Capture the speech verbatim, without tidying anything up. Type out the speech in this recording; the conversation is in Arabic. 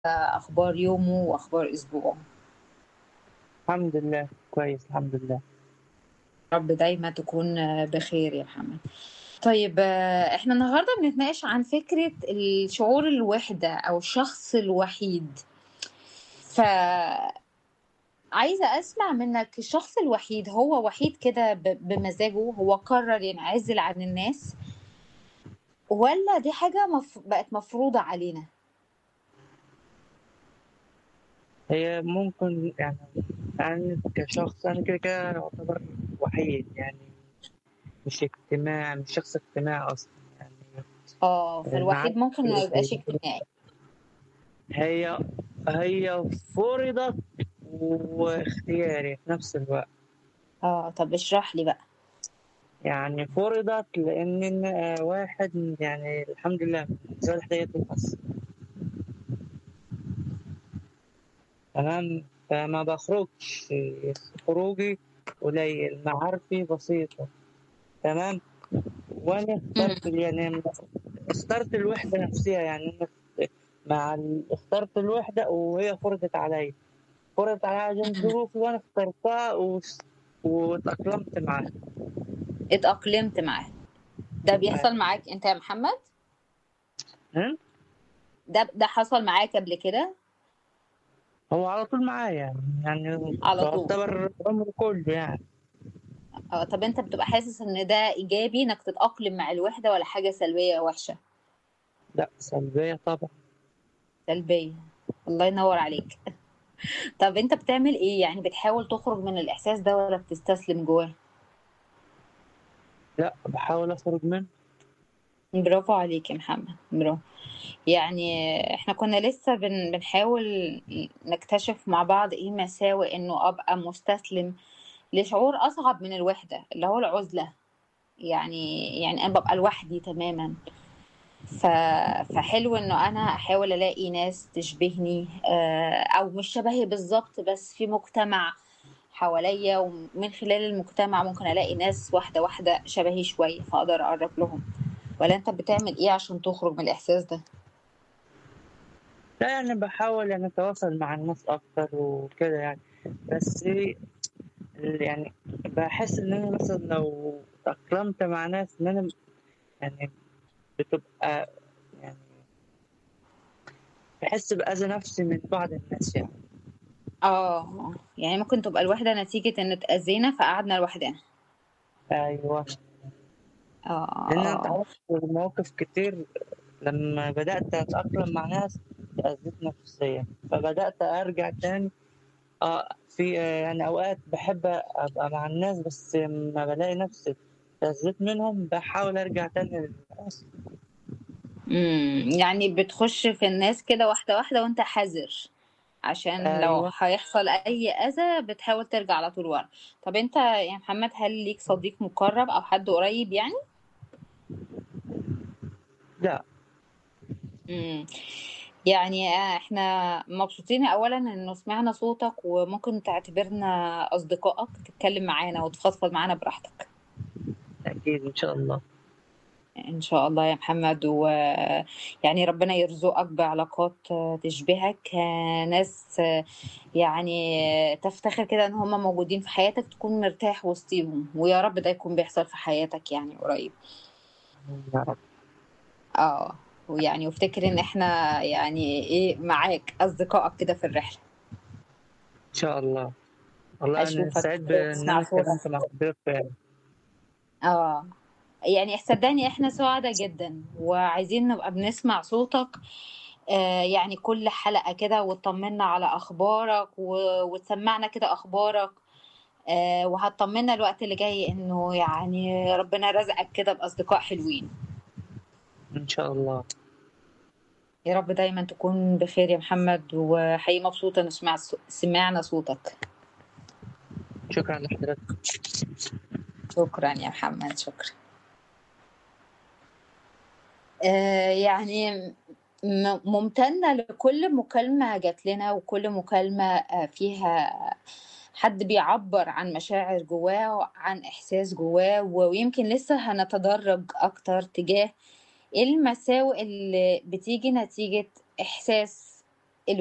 أخبار يومه وأخبار أسبوعه. الحمد لله كويس، الحمد لله. يا رب دايما تكون بخير يا محمد. طيب، آه، احنا النهاردة بنتناقش عن فكرة الشعور الوحدة أو الشخص الوحيد. فعايزة أسمع منك، الشخص الوحيد هو وحيد كده ب- بمزاجه، هو قرر ينعزل عن الناس، ولا دي حاجة مف... بقت مفروضة علينا؟ هي ممكن يعني أنا كشخص، أنا كده كده يعتبر وحيد يعني. مش اجتماع مش شخص اجتماعي أصلا يعني. اه، مع فالوحيد ممكن ما يبقاش اجتماعي. هي هي فرضت واختياري في نفس الوقت. اه، طب اشرح لي بقى. يعني فرضت لأن أنا واحد يعني الحمد لله ذوي الاحتياجات الخاصة. تمام، فما بخرجش، خروجي قليل، معارفي بسيطة. تمام. وانا مم. اخترت يعني اخترت الوحده نفسها يعني. انا مع ال- اخترت الوحده وهي فرضت عليا، فرضت عليا عشان مم. ظروفي وانا اخترتها و... واتأقلمت معاها. اتأقلمت معاه. ده بيحصل أيوة. معاك انت يا محمد؟ ها؟ ده ده حصل معاك قبل كده؟ هو على طول معايا يعني يعني على طول. تعتبر عمري كله يعني. اه، طب انت بتبقى حاسس ان ده ايجابي انك تتأقلم مع الوحدة، ولا حاجة سلبية وحشة؟ لا، سلبية طبعا. سلبية. الله ينور عليك. طب انت بتعمل ايه؟ يعني بتحاول تخرج من الاحساس ده ولا بتستسلم جواه؟ لا، بحاول اخرج منه. برافو عليك يا محمد، برافو. يعني احنا كنا لسه بن بنحاول نكتشف مع بعض ايه مساوئ انه ابقى مستسلم لشعور اصعب من الوحدة، اللي هو العزلة. يعني يعني انا ببقى لوحدي تماما. ف... فحلو انه انا احاول الاقي ناس تشبهني، آه، او مش شبهي بالظبط، بس في مجتمع حواليا، ومن خلال المجتمع ممكن الاقي ناس واحدة واحدة شبهي شوية فاقدر اقرب لهم. ولا انت بتعمل ايه عشان تخرج من الاحساس ده؟ لا يعني بحاول يعني اتواصل مع الناس اكتر وكده يعني. بس يعني بحس ان انا مثلا لو تأقلمت مع ناس ان انا يعني بتبقى يعني بحس بأذى نفسي من بعض الناس يعني. اه، يعني ممكن تبقى الوحدة نتيجة ان اتأذينا فقعدنا لوحدنا. ايوه، اه. لان انا اه. اتعرضت لمواقف كتير لما بدأت اتأقلم مع ناس اتأذيت نفسيا، فبدأت ارجع تاني. اه في آه، يعني اوقات بحب ابقى مع الناس، بس لما بلاقي نفسي اتأذيت منهم بحاول ارجع تاني للناس. امم يعني بتخش في الناس كده واحدة واحدة وانت حذر، عشان لو ايوه. هيحصل اي اذى بتحاول ترجع على طول ورا. طب انت يا محمد، هل ليك صديق مقرب او حد قريب يعني؟ لا. امم يعني آه، احنا مبسوطين اولا انه سمعنا صوتك، وممكن تعتبرنا اصدقائك تتكلم معانا وتفضفض معانا براحتك. اكيد ان شاء الله. ان شاء الله يا محمد. ويعني ربنا يرزقك بعلاقات آه، تشبهك، آه، ناس آه، يعني آه، تفتخر كده ان هم موجودين في حياتك، تكون مرتاح وسطيهم، ويا رب ده يكون بيحصل في حياتك يعني قريب. يا رب. اه. ويعني وافتكر ان احنا يعني ايه، معاك اصدقائك كده في الرحلة. ان شاء الله. والله انا اشوفك سعيد كده بان وتسمع انا صوتك. اتكلمت مع حضرتك فعلا. اه، يعني صدقني احنا سعداء جدا وعايزين نبقى بنسمع صوتك. آه يعني كل حلقة كده وتطمنا على اخبارك و... وتسمعنا كده اخبارك. آه وهتطمنا الوقت اللي جاي انه يعني ربنا رزقك كده باصدقاء حلوين. ان شاء الله. يا رب دايما تكون بخير يا محمد، وحقيقي مبسوطة ان سمع... سمعنا صوتك. شكرا لحضرتك. شكرا يا محمد، شكرا. آه يعني م- ممتنة لكل مكالمة جات لنا، وكل مكالمة آه، فيها حد بيعبر عن مشاعر جواه، عن إحساس جواه، ويمكن لسه هنتدرج أكتر تجاه إيه المساوئ اللي بتيجي نتيجة إحساس